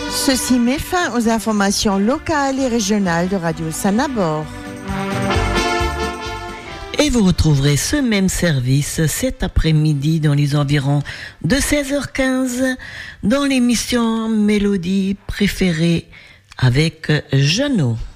Ceci met fin aux informations locales et régionales de Radio Sanabor. Et vous retrouverez ce même service cet après-midi dans les environs de 16h15 dans l'émission Mélodie préférée avec Jeannot.